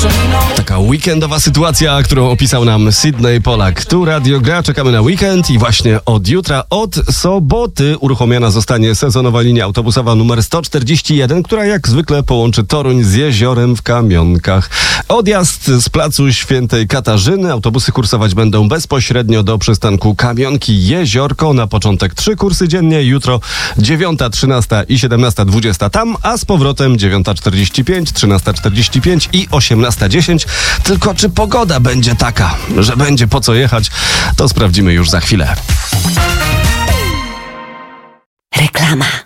Taka weekendowa sytuacja, którą opisał nam Sydney Polak. Tu Radio Gra, czekamy na weekend i właśnie od jutra, od soboty uruchomiona zostanie sezonowa linia autobusowa numer 141, która jak zwykle połączy Toruń z jeziorem w Kamionkach. Odjazd z placu Świętej Katarzyny. Autobusy kursować będą bezpośrednio do przystanku Kamionki Jeziorko. Na początek 3 kursy dziennie, jutro 9, 13 i 17:20 tam, a z powrotem 9:45, 13:45 i 18:10. Tylko czy pogoda będzie taka, że będzie po co jechać, to sprawdzimy już za chwilę. Reklama.